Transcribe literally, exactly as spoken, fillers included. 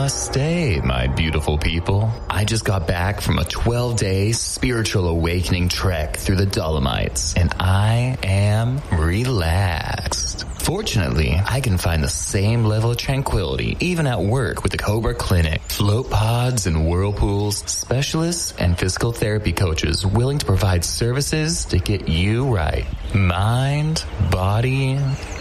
Namaste, my beautiful people. I just got back from a twelve-day spiritual awakening trek through the Dolomites, and I am relaxed. Fortunately, I can find the same level of tranquility even at work with the Cobra Clinic. Float pods and whirlpools, specialists and physical therapy coaches willing to provide services to get you right. Mind, body,